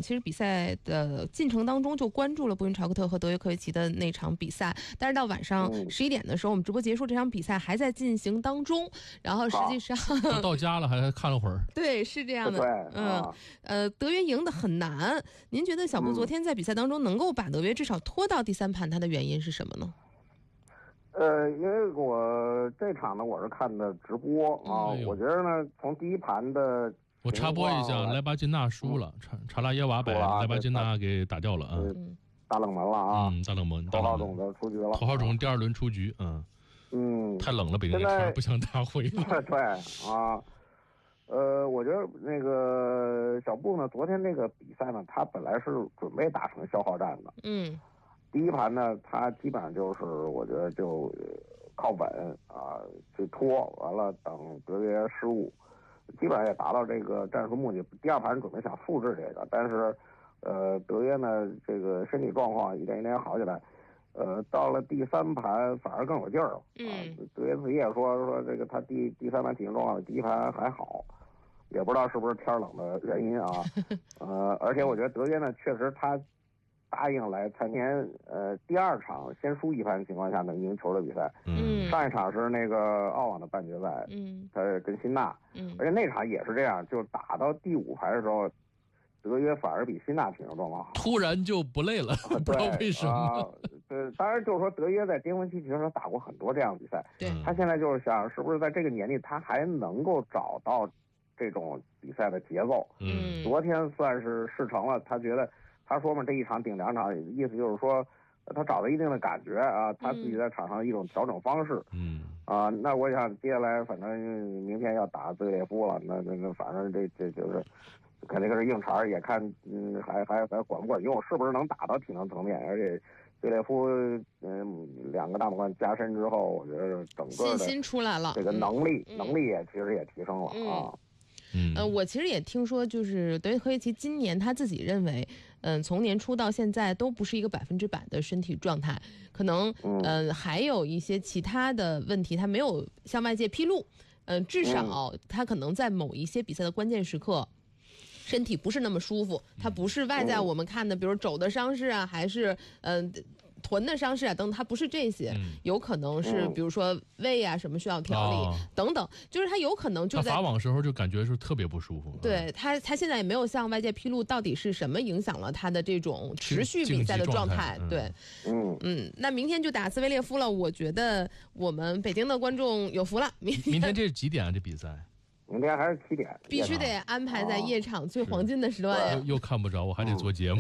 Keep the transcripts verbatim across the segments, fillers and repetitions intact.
其实比赛的进程当中就关注了布云朝克特和德约科维奇的那场比赛，但是到晚上十一点的时候，我们直播结束，这场比赛还在进行当中。然后实际上都到家了，还看了会儿。 对，是这样的。 对， 嗯，呃，德约赢得很难。您觉得小布昨天在比赛当中能够把德约至少拖到第三盘，他的原因是什么呢？ 呃，因为我这场呢，我是看的直播啊， 哎、 我觉得呢，从第一盘的我插播一下，莱巴金纳输了，查查拉耶瓦把莱巴金纳给打掉了啊， 嗯， 大冷门了啊， 嗯，大冷门， 头号种子出局了， 头号种子第二轮出局，嗯嗯， 太冷了，北京那天不想打回了， 对啊，呃，我觉得那个小布呢，昨天这个比赛呢，他本来是准备打成消耗战的， 嗯。 第一盘呢，他基本上就是我觉得就靠稳啊去拖，完了等德约失误，基本上也达到这个战术目的。第二盘准备想复制这个，但是呃德约呢这个身体状况一点一点好起来，呃到了第三盘反而更有劲儿了。 嗯， 啊、德约自己也说说这个他第第三盘体型状况比第一盘还好，也不知道是不是天冷的原因啊。呃，而且我觉得德约呢确实他。答应来参加呃第二场先输一盘的情况下能赢球的比赛， 嗯， 上一场是那个澳网的半决赛， 嗯， 他跟辛纳， 嗯， 而且那场也是这样，就打到第五盘的时候，德约反而比辛纳体型状况好， 突然就不累了，不知道为什么。 啊、呃，当然就是说德约在巅峰期其实他打过很多这样的比赛， 对， 他现在就是想是不是在这个年纪他还能够找到这种比赛的节奏， 嗯， 昨天算是试成了，他觉得。他说嘛，这一场顶两场，意思就是说，他找到一定的感觉啊，他自己在场上的一种调整方式。 嗯啊，那我想接下来反正明天要打兹列夫了，那那那反正这这就是肯定是硬茬，也看嗯还还还管不管用，是不是能打到体能层面？而且兹列夫嗯两个大满贯加深之后，我觉得整个的信心出来了， 这个能力、 嗯、 能力也其实也提升了嗯、 啊。 嗯， 呃，我其实也听说，就是德约科维奇今年他自己认为，嗯、呃，从年初到现在都不是一个百分之百的身体状态，可能，嗯、呃，还有一些其他的问题，他没有向外界披露，嗯、呃，至少他可能在某一些比赛的关键时刻。身体不是那么舒服，他不是外在我们看的，比如肘的伤势啊，还是嗯、呃、臀的伤势啊等，他不是这些，嗯、有可能是比如说胃啊什么需要调理、哦、等等，就是他有可能就在他法网时候就感觉是特别不舒服。 对他，他现在也没有向外界披露到底是什么影响了他的这种持续比赛的状态。 嗯、 对， 嗯嗯，那明天就打兹维列夫了，我觉得我们北京的观众有福了。明天明天这是几点啊？这比赛？ 明天还是七点， 必须得安排在夜场最黄金的时段呀。 又又看不着，我还得做节目。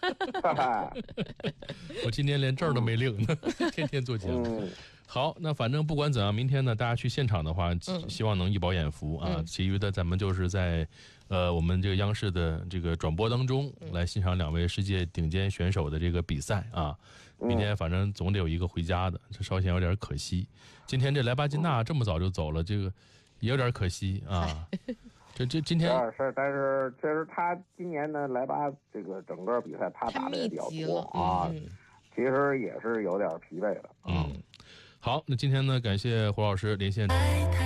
我今天连证都没领呢，天天做节目。好，那反正不管怎样，明天呢，大家去现场的话，希望能一饱眼福啊。嗯、其余的咱们就是在呃我们这个央视的这个转播当中来欣赏两位世界顶尖选手的这个比赛啊。明天反正总得有一个回家的，这稍显有点可惜。今天这莱巴金纳这么早就走了，这个。也有点可惜啊，这这今天是，但是确实他今年呢莱巴这个整个比赛他打的也比较多啊，嗯、其实也是有点疲惫的。 嗯，好，那今天呢感谢胡老师连线。